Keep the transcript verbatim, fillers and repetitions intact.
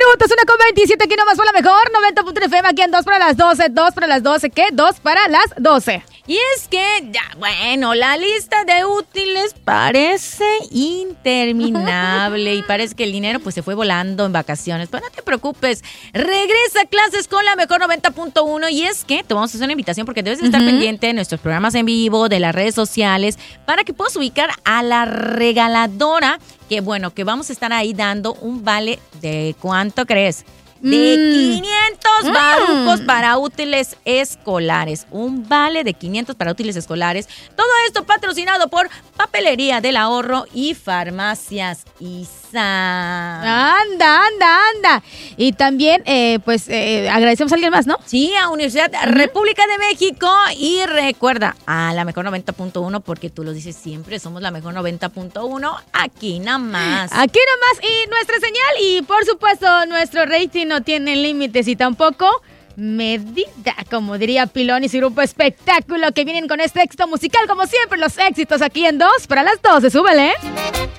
minutos, una con veintisiete, aquí nomás fue la mejor, noventa punto F M, aquí en dos para las doce, dos para las doce, ¿qué? dos para las doce. Y es que, ya, bueno, la lista de útiles parece interminable y parece que el dinero pues se fue volando en vacaciones, pero no te preocupes, regresa a clases con la mejor noventa punto uno y es que te vamos a hacer una invitación porque debes de estar uh-huh. pendiente de nuestros programas en vivo, de las redes sociales, para que puedas ubicar a la regaladora, que bueno, que vamos a estar ahí dando un vale de ¿cuánto crees? De quinientos barucos mm. para útiles escolares. Un vale de quinientos para útiles escolares. Todo esto patrocinado por Papelería del Ahorro y Farmacias Isa. Anda, anda, anda. Y también, eh, pues, eh, agradecemos a alguien más, ¿no? Sí, a Universidad uh-huh. República de México. Y recuerda, a la mejor noventa punto uno, porque tú lo dices siempre, somos la mejor noventa punto uno. Aquí nada más. Aquí nada más. Y nuestra señal y, por supuesto, nuestro rating no tienen límites y tampoco medida, como diría Pilón y su grupo Espectáculo, que vienen con este éxito musical, como siempre, los éxitos aquí en dos para las doce. ¡Súbele!